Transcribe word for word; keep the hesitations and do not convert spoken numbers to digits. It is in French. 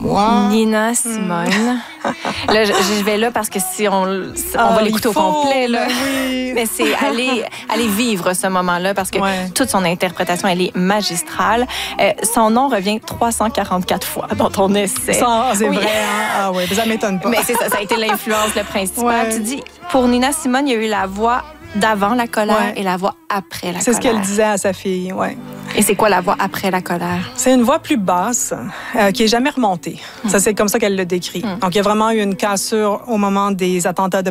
Wow. Nina Simone. Là, je, je vais là parce que si on, on Ah, va l'écouter au il faut, complet, là. ben oui. Mais c'est aller, aller vivre ce moment-là parce que Ouais. toute son interprétation, elle est magistrale. Euh, son nom revient trois cent quarante-quatre fois dans ton essai. Ça, c'est Oui. vrai, hein? Ah oui, ça m'étonne pas. Mais c'est ça, ça a été l'influence le principal. Ouais. Tu dis, pour Nina Simone, il y a eu la voix d'avant la colère Ouais. et la voix après la C'est ce colère. qu'elle disait à sa fille, ouais. Et c'est quoi la voix après la colère? C'est une voix plus basse, euh, qui est jamais remontée. Ça, c'est comme ça qu'elle le décrit. Mm. Donc, il y a vraiment eu une cassure au moment des attentats de